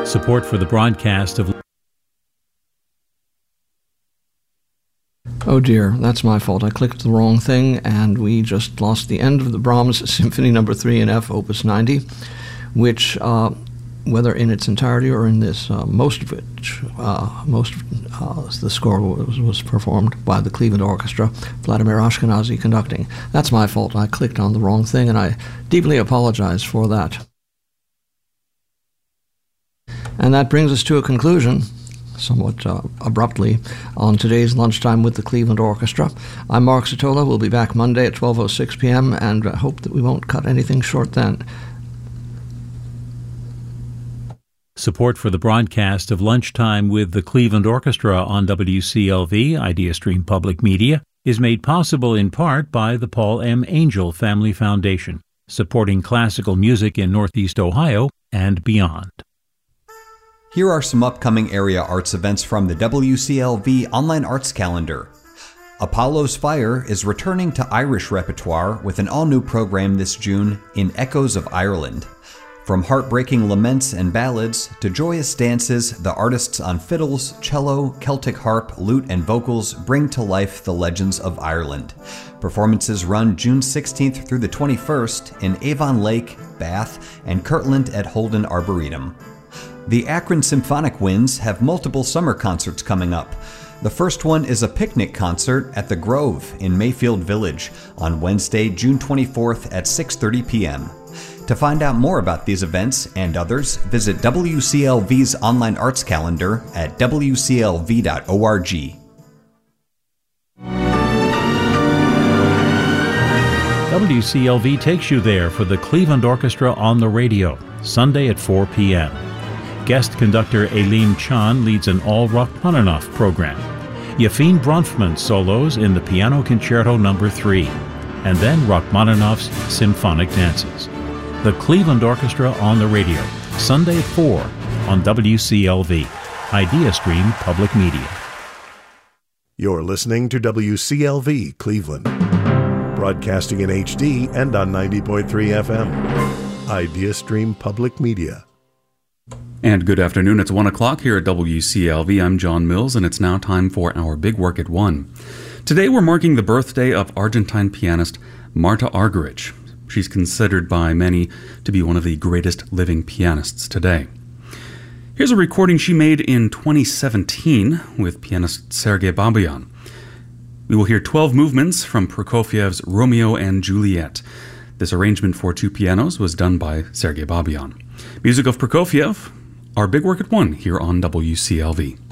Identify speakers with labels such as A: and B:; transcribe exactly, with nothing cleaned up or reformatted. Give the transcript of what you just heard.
A: Support for the broadcast of...
B: Oh dear, that's my fault. I clicked the wrong thing, and we just lost the end of the Brahms Symphony Number Three in F, Opus ninety, which, uh, whether in its entirety or in this, uh, most of which, uh, most uh, the score was, was performed by the Cleveland Orchestra, Vladimir Ashkenazy conducting. That's my fault. I clicked on the wrong thing, and I deeply apologize for that. And that brings us to a conclusion, somewhat uh, abruptly, on today's Lunchtime with the Cleveland Orchestra. I'm Mark Satola. We'll be back Monday at twelve oh six p.m. and I hope that we won't cut anything short then.
A: Support for the broadcast of Lunchtime with the Cleveland Orchestra on W C L V, IdeaStream Public Media, is made possible in part by the Paul M. Angel Family Foundation, supporting classical music in Northeast Ohio and beyond.
C: Here are some upcoming area arts events from the W C L V Online Arts Calendar. Apollo's Fire is returning to Irish repertoire with an all-new program this June in Echoes of Ireland. From heartbreaking laments and ballads to joyous dances, the artists on fiddles, cello, Celtic harp, lute, and vocals bring to life the legends of Ireland. Performances run June sixteenth through the twenty-first in Avon Lake, Bath, and Kirtland at Holden Arboretum. The Akron Symphonic Winds have multiple summer concerts coming up. The first one is a picnic concert at the Grove in Mayfield Village on Wednesday, June twenty-fourth at six thirty p.m. To find out more about these events and others, visit W C L V's online arts calendar at w c l v dot org.
A: W C L V takes you there for the Cleveland Orchestra on the radio, Sunday at four p.m. Guest conductor Eileen Chan leads an all Rachmaninoff program. Yefim Bronfman solos in the Piano Concerto Number three, and then Rachmaninoff's Symphonic Dances. The Cleveland Orchestra on the radio, Sunday at four on W C L V, IdeaStream Public Media.
D: You're listening to W C L V Cleveland, broadcasting in H D and on ninety point three F M. IdeaStream Public Media.
E: And good afternoon. It's one o'clock here at W C L V. I'm John Mills, and it's now time for our Big Work at one. Today we're marking the birthday of Argentine pianist Marta Argerich. She's considered by many to be one of the greatest living pianists today. Here's a recording she made in twenty seventeen with pianist Sergei Babayan. We will hear twelve movements from Prokofiev's Romeo and Juliet. This arrangement for two pianos was done by Sergei Babayan. Music of Prokofiev, our Big Work at One here on W C L V.